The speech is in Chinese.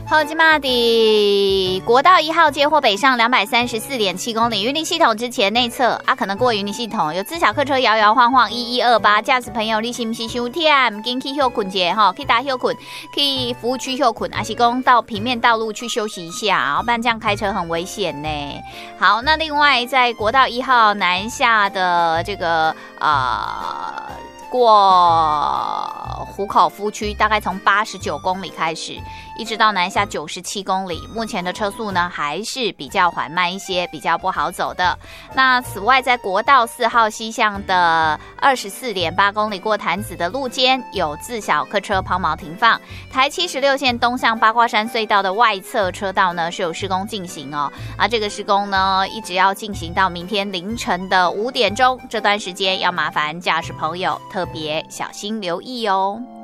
好，今嘛的国道1号接或北上234.7公里，云林系统之前内侧可能过云林系统有自小客车摇摇晃晃1128，驾驶朋友你是不是伤忝？紧去休困一下去打休困，去服务区休困，还是讲到平面道路去休息一下，不然这样开车很危险呢。好，那另外在国道1号南下的这个过湖口夫区，大概从89公里开始，一直到南下97公里，目前的车速呢还是比较缓慢一些，比较不好走的。那此外，在国道4号西向的24.8公里过潭子的路肩，有自小客车抛锚停放。台76线东向八卦山隧道的外侧车道呢是有施工进行哦，这个施工呢一直要进行到明天凌晨的5点钟，这段时间要麻烦驾驶朋友特别小心留意哦。